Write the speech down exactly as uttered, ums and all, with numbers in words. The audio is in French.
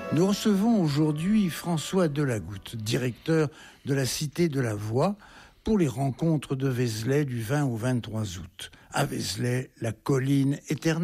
Nous recevons aujourd'hui François Delagoutte, directeur de la Cité de la Voix, pour les rencontres de Vézelay du vingt au vingt-trois août. À Vézelay, la colline éternelle.